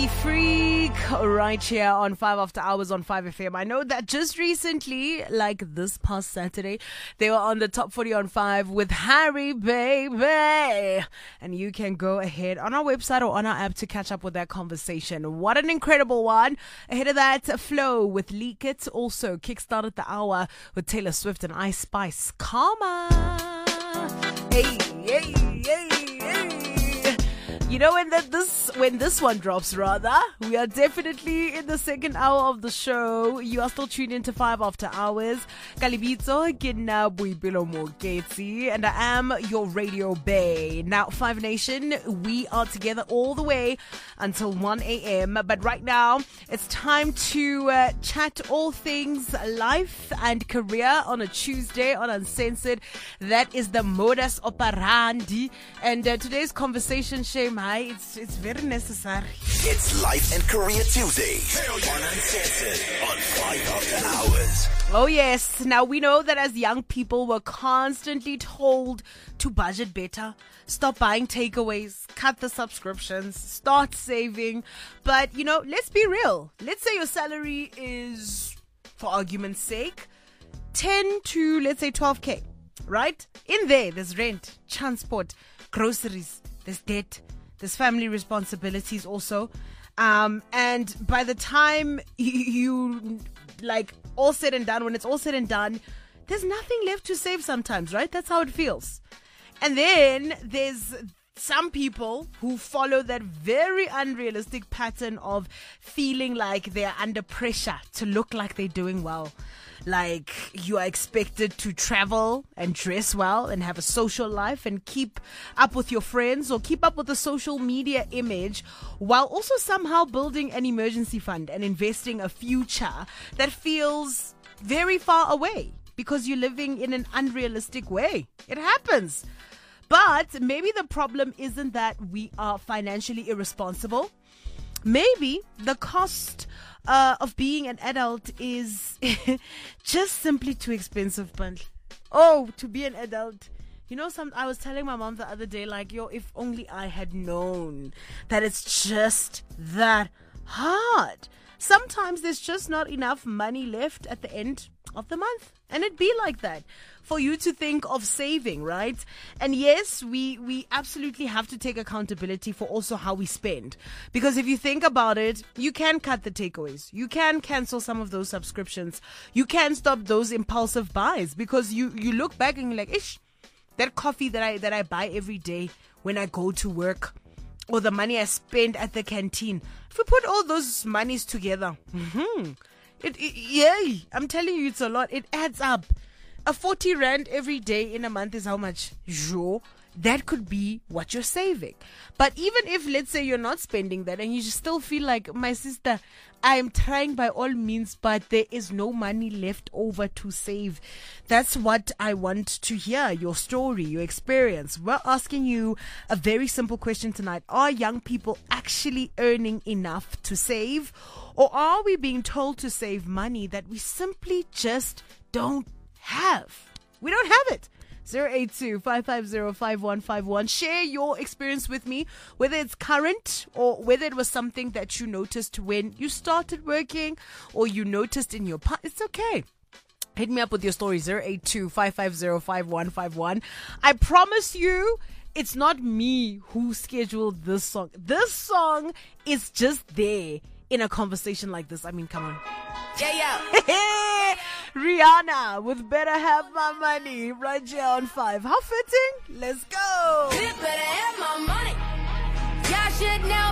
Be Freak right here on 5 After Hours on 5FM. I know that just recently, like this past Saturday, they were on the top 40 on 5 with Harry Baby. And you can go ahead on our website or on our app to catch up with that conversation. What an incredible one. Ahead of that, Flow with Leak It. Also, kickstarted the hour with Taylor Swift and Ice Spice. Karma. Hey, hey, hey, hey. You know, when this one drops, rather, we are definitely in the second hour of the show. You are still tuned into 5 After Hours. Kalibito, Kina Buipilo Moketsi, and I am your radio bae. Now, 5 Nation, we are together all the way until 1 a.m. But right now, it's time to chat all things life and career on a Tuesday on Uncensored. That is the modus operandi. And today's conversation, Shame, it's very necessary. It's Life and Career Tuesday on Uncensored on 5 After Hours. Oh yes. Now we know that as young people we're constantly told to budget better, stop buying takeaways, cut the subscriptions, start saving. But you know, let's be real. Let's say your salary is, for argument's sake, 10 to let's say 12k, right? In there's rent, transport, groceries, there's debt, there's family responsibilities also. And by the time you like all said and done, when it's all said and done, there's nothing left to save sometimes, right? That's how it feels. And then there's some people who follow that very unrealistic pattern of feeling like they're under pressure to look like they're doing well. Like you are expected to travel and dress well and have a social life and keep up with your friends or keep up with the social media image, while also somehow building an emergency fund and investing a future that feels very far away because you're living in an unrealistic way. It happens. But maybe the problem isn't that we are financially irresponsible. Maybe the cost of being an adult is just simply too expensive. But to be an adult. You know, I was telling my mom the other day, like, if only I had known that it's just that hard. Sometimes there's just not enough money left at the end of the month. And it'd be like that for you to think of saving, right? And yes, we absolutely have to take accountability for also how we spend. Because if you think about it, you can cut the takeaways. You can cancel some of those subscriptions. You can stop those impulsive buys because you look back and you're like, ish, that coffee that I buy every day when I go to work, or the money I spend at the canteen. If we put all those monies together, I'm telling you, it's a lot. It adds up. A 40 rand every day in a month is how much? That could be what you're saving. But even if, let's say, you're not spending that and you just still feel like, my sister, I am trying by all means, but there is no money left over to save. That's what I want to hear, your story, your experience. We're asking you a very simple question tonight. Are young people actually earning enough to save? Or are we being told to save money that we simply just don't have? We don't have it. 082-550-5151. Share your experience with me, whether it's current or whether it was something that you noticed when you started working or you noticed in your past. It's okay. Hit me up with your story, 082-550-5151. I promise you, it's not me who scheduled this song. This song is just there in a conversation like this. I mean, come on. Yeah. Rihanna with Better Have My Money right here on 5. How fitting? Let's go. You better have my money. Y'all should know